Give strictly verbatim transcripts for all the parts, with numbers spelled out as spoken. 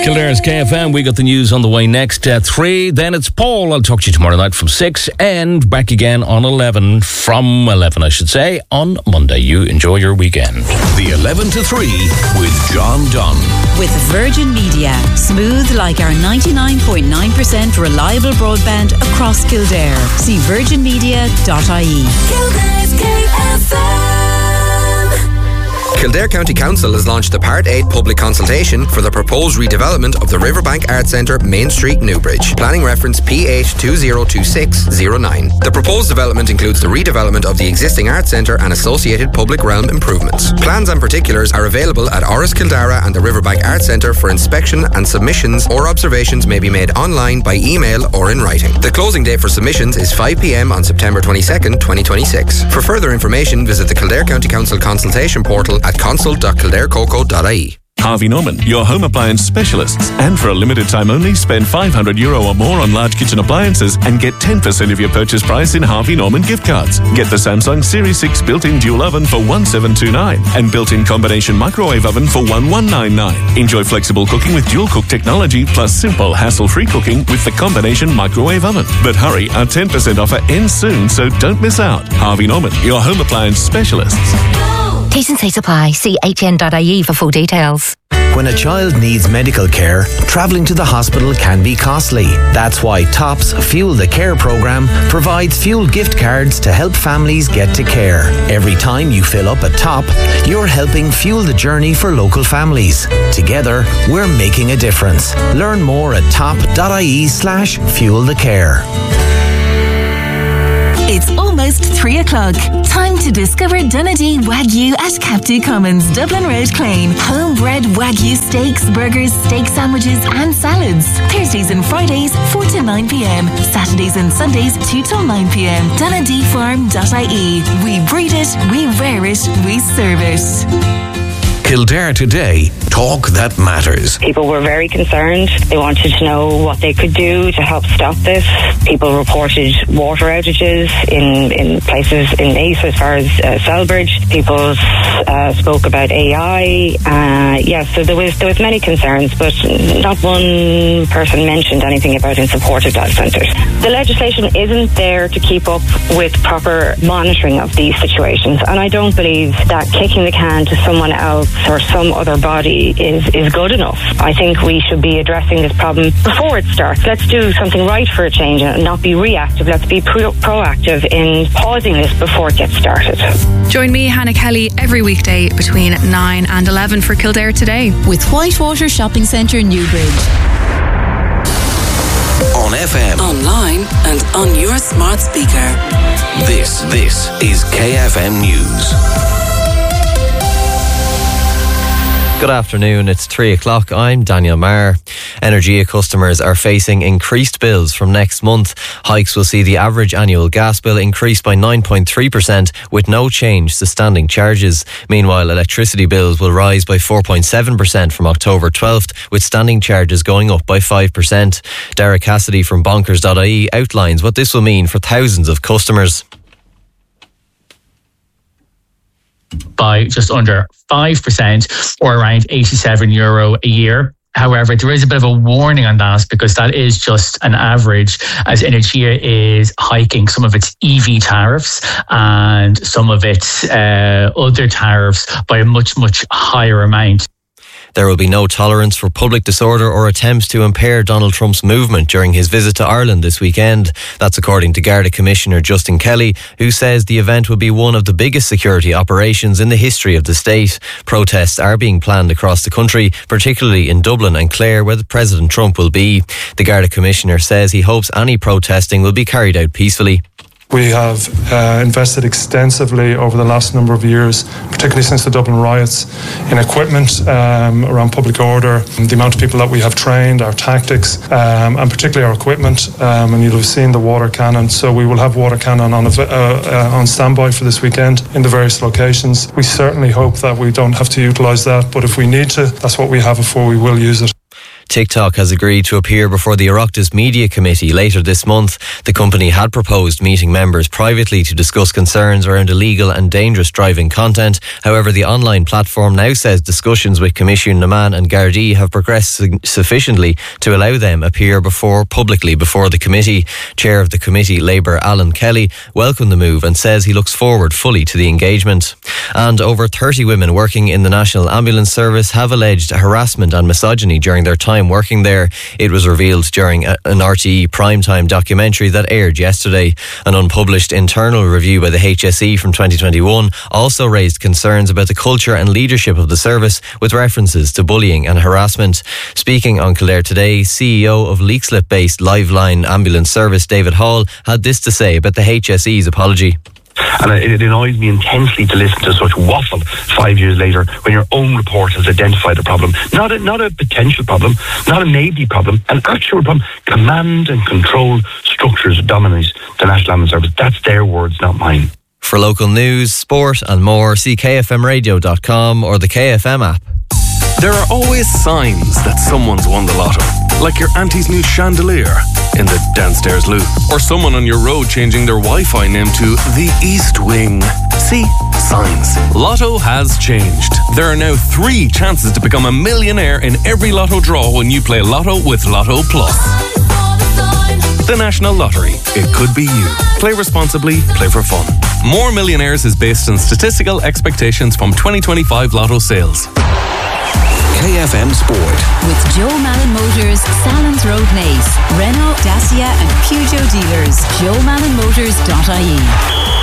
Kildare's K F M. We got the news on the way next at three. Then it's Paul. I'll talk to you tomorrow night from six and back again on eleven. From eleven, I should say, on Monday. You enjoy your weekend. The eleven to three with John Dunn. With Virgin Media. Smooth like our ninety-nine point nine percent reliable broadband across Kildare. See virgin media dot I E. Kildare's K F M. Kildare County Council has launched the Part eight public consultation for the proposed redevelopment of the Riverbank Arts Centre, Main Street, Newbridge. Planning reference P eight two zero two six zero nine. The proposed development includes the redevelopment of the existing Arts Centre and associated public realm improvements. Plans and particulars are available at Oris Kildara and the Riverbank Arts Centre for inspection, and submissions or observations may be made online, by email or in writing. The closing date for submissions is five p.m. on September twenty-second, twenty twenty-six. For further information, visit the Kildare County Council consultation portal at consult dot kildare coco dot I E. Harvey Norman, your home appliance specialists. And for a limited time only, spend five hundred euro or more on large kitchen appliances and get ten percent of your purchase price in Harvey Norman gift cards. Get the Samsung Series six built-in dual oven for one seven two nine and built-in combination microwave oven for one one nine nine. Enjoy flexible cooking with dual cook technology plus simple hassle-free cooking with the combination microwave oven. But hurry, our ten percent offer ends soon, so don't miss out. Harvey Norman, your home appliance specialists. T's and C's apply. See H N dot I E for full details. When a child needs medical care, travelling to the hospital can be costly. That's why TOPS Fuel the Care programme provides fuel gift cards to help families get to care. Every time you fill up a top, you're helping fuel the journey for local families. Together, we're making a difference. Learn more at top dot I E slash fuel the care. It's almost three o'clock. Time to discover Donnelly Wagyu at Captu Commons, Dublin Road, Clane. Homebred Wagyu steaks, burgers, steak sandwiches and salads. Thursdays and Fridays, four to nine p.m. Saturdays and Sundays, two till nine p.m. Donnelly Farm dot I E. We breed it, we rear it, we serve it. Kildare Today, talk that matters. People were very concerned. They wanted to know what they could do to help stop this. People reported water outages in, in places in Naas as far as uh, Selbridge. People uh, spoke about A I. Uh, yeah, so there was there was many concerns, but not one person mentioned anything about in support of data centres. The legislation isn't there to keep up with proper monitoring of these situations, and I don't believe that kicking the can to someone else or some other body is, is good enough. I think we should be addressing this problem before it starts. Let's do something right for a change and not be reactive. Let's be pro- proactive in pausing this before it gets started. Join me, Hannah Kelly, every weekday between nine and eleven for Kildare Today. With Whitewater Shopping Centre, Newbridge. On F M. Online and on your smart speaker. This, this is K F M News. Good afternoon, it's three o'clock. I'm Daniel Marr. Energia customers are facing increased bills from next month. Hikes will see the average annual gas bill increase by nine point three percent with no change to standing charges. Meanwhile, electricity bills will rise by four point seven percent from October twelfth, with standing charges going up by five percent. Derek Cassidy from bonkers dot I E outlines what this will mean for thousands of customers. By just under five percent or around eighty-seven euro a year. However, there is a bit of a warning on that because that is just an average, as Energia is hiking some of its E V tariffs and some of its uh, other tariffs by a much, much higher amount. There will be no tolerance for public disorder or attempts to impair Donald Trump's movement during his visit to Ireland this weekend. That's according to Garda Commissioner Justin Kelly, who says the event will be one of the biggest security operations in the history of the state. Protests are being planned across the country, particularly in Dublin and Clare, where President Trump will be. The Garda Commissioner says he hopes any protesting will be carried out peacefully. We have uh, invested extensively over the last number of years, particularly since the Dublin riots, in equipment um, around public order, the amount of people that we have trained, our tactics, um, and particularly our equipment. Um, and you'll have seen the water cannon. So we will have water cannon on, a, uh, uh, on standby for this weekend in the various locations. We certainly hope that we don't have to utilise that, but if we need to, that's what we have it for. We will use it. TikTok has agreed to appear before the Oireachtas Media Committee later this month. The company had proposed meeting members privately to discuss concerns around illegal and dangerous driving content. However, the online platform now says discussions with Commission Naman and Gardaí have progressed sufficiently to allow them appear before publicly before the committee. Chair of the committee, Labour Alan Kelly, welcomed the move and says he looks forward fully to the engagement. And over thirty women working in the National Ambulance Service have alleged harassment and misogyny during their time working there. It was revealed during a, an R T E primetime documentary that aired yesterday. An unpublished internal review by the H S E from twenty twenty-one also raised concerns about the culture and leadership of the service, with references to bullying and harassment. Speaking on Kildare Today, C E O of Leixlip-based Liveline Ambulance Service, David Hall, had this to say about the H S E's apology. And it annoys me intensely to listen to such waffle five years later when your own report has identified a problem. Not a, not a potential problem, not a maybe problem, an actual problem. Command and control structures dominate the National Ambulance Service. That's their words, not mine. For local news, sport and more, see K F M radio dot com or the K F M app. There are always signs that someone's won the lotto, like your auntie's new chandelier in the downstairs loo, or someone on your road changing their Wi-Fi name to the East Wing. See? Signs. Lotto has changed. There are now three chances to become a millionaire in every lotto draw when you play Lotto with Lotto Plus. The National Lottery. It could be you. Play responsibly, play for fun. More Millionaires is based on statistical expectations from twenty twenty-five Lotto sales. K F M Sport. With Joe Malin Motors, Salons Road, Naas, Renault, Dacia and Peugeot dealers. joe malin motors dot I E.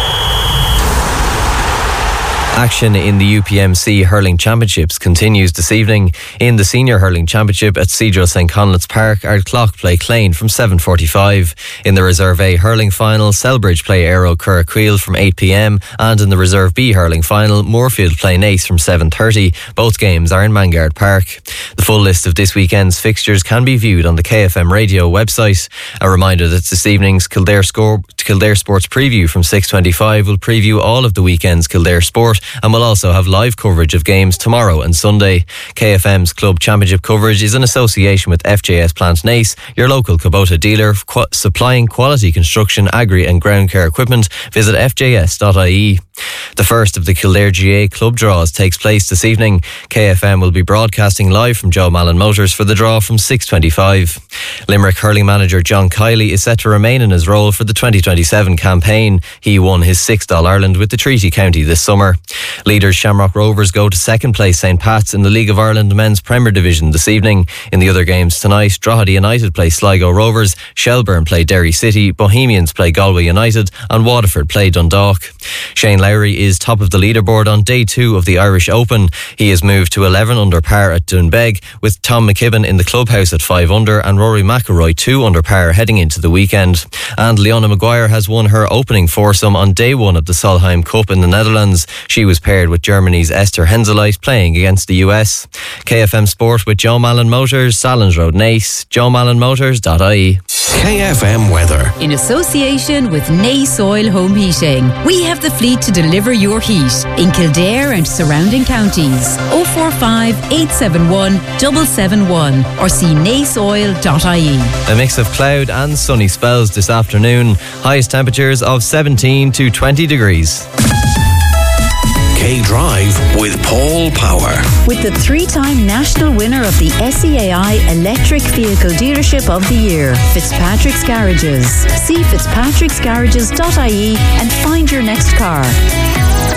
Action in the U P M C Hurling Championships continues this evening. In the Senior Hurling Championship at Cedro Saint Conleth's Park, Ardclough play Clane from seven forty-five. In the Reserve A Hurling Final, Selbridge play Aero Curraquil from eight p.m. and in the Reserve B Hurling Final, Moorfield play Naas from seven thirty. Both games are in Mangard Park. The full list of this weekend's fixtures can be viewed on the K F M radio website. A reminder that this evening's Kildare, Score, Kildare Sports Preview from six twenty-five will preview all of the weekend's Kildare Sport and will also have live coverage of games tomorrow and Sunday. K F M's Club Championship coverage is in association with F J S Plant Naas, your local Kubota dealer qu- supplying quality construction, agri and ground care equipment. Visit f j s dot I E. The first of the Kildare G A club draws takes place this evening. K F M will be broadcasting live from Joe Malin Motors for the draw from six twenty-five. Limerick hurling manager John Kiley is set to remain in his role for the twenty twenty-seven campaign. He won his sixth All-Ireland with the Treaty County this summer. Leaders Shamrock Rovers go to second place Saint Pat's in the League of Ireland Men's Premier Division this evening. In the other games tonight, Drogheda United play Sligo Rovers, Shelburne play Derry City, Bohemians play Galway United and Waterford play Dundalk. Shane Lowry is top of the leaderboard on day two of the Irish Open. He has moved to eleven under par at Doonbeg, with Tom McKibben in the clubhouse at five under and Rory McIlroy two under par heading into the weekend. And Leona Maguire has won her opening foursome on day one of the Solheim Cup in the Netherlands. She was paired with Germany's Esther Henseleit playing against the U S. K F M Sport with Joe Malin Motors, Salons Road, Naas, joe malin motors dot I E. K F M weather. In association with Naas Oil Home Heating, we have the fleet to deliver your heat in Kildare and surrounding counties. oh four five, eight seven one, seven seven one or see naas oil dot I E. A mix of cloud and sunny spells this afternoon. Highest temperatures of seventeen to twenty degrees. K Drive with Paul Power. With the three-time national winner of the S E A I Electric Vehicle Dealership of the Year, Fitzpatrick's Garages. See fitzpatricks garages dot I E and find your next car.